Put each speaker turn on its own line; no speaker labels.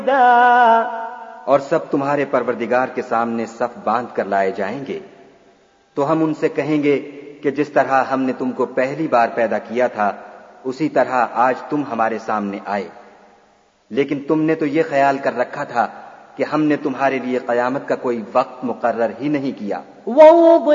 और सब तुम्हारे परवरदिगार के सामने सफ बांध कर लाए जाएंगे। तो हम उनसे कहेंगे कि जिस तरह हमने तुमको पहली बार पैदा किया था उसी तरह आज तुम हमारे सामने आए, लेकिन तुमने तो ये ख्याल कर रखा था कि हमने तुम्हारे लिए क़यामत का कोई वक्त मुकर्रर ही नहीं किया।